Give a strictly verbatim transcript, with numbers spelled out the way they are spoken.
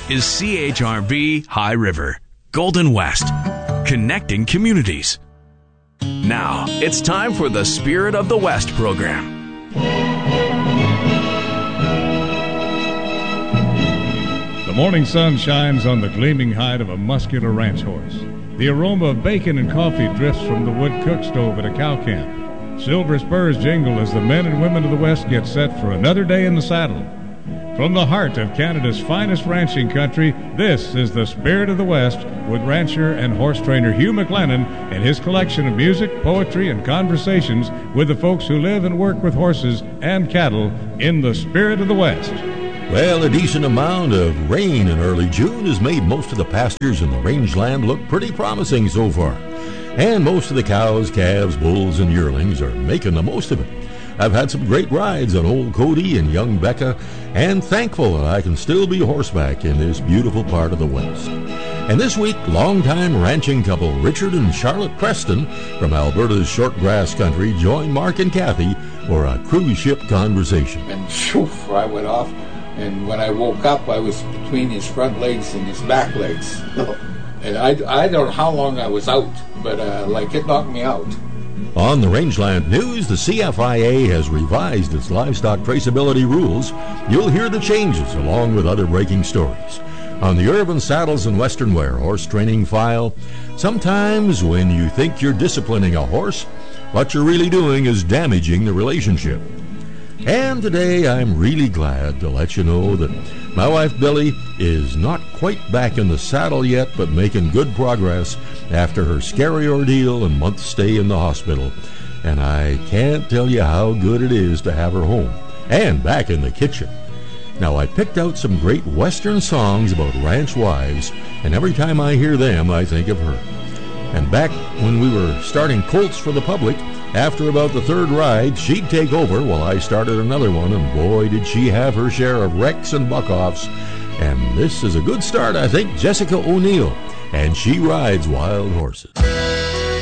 is C H R V High River, Golden West, connecting communities. Now, it's time for the Spirit of the West program. The morning sun shines on the gleaming hide of a muscular ranch horse. The aroma of bacon and coffee drifts from the wood cook stove at a cow camp. Silver spurs jingle as the men and women of the West get set for another day in the saddle. From the heart of Canada's finest ranching country, this is the Spirit of the West with rancher and horse trainer Hugh McLennan and his collection of music, poetry, and conversations with the folks who live and work with horses and cattle in the Spirit of the West. Well, a decent amount of rain in early June has made most of the pastures in the rangeland look pretty promising so far. And most of the cows, calves, bulls, and yearlings are making the most of it. I've had some great rides on Old Cody and Young Becca, and thankful that I can still be horseback in this beautiful part of the West. And this week, longtime ranching couple Richard and Charlotte Preston from Alberta's shortgrass country joined Mark and Kathy for a cruise ship conversation. And shoof, I went off. And when I woke up, I was between his front legs and his back legs. And I, I don't know how long I was out, but uh, like it knocked me out. On the Rangeland News, the C F I A has revised its livestock traceability rules. You'll hear the changes along with other breaking stories. On the Urban Saddles and Western Wear horse training file, sometimes when you think you're disciplining a horse, what you're really doing is damaging the relationship. And today I'm really glad to let you know that my wife Billy is not quite back in the saddle yet, but making good progress after her scary ordeal and month stay in the hospital. And I can't tell you how good it is to have her home and back in the kitchen. Now, I picked out some great Western songs about ranch wives, and every time I hear them, I think of her. And back when we were starting Colts for the public, after about the third ride, she'd take over while I started another one, and boy, did she have her share of wrecks and buck-offs. And this is a good start, I think. Jessica O'Neill, and She Rides Wild Horses.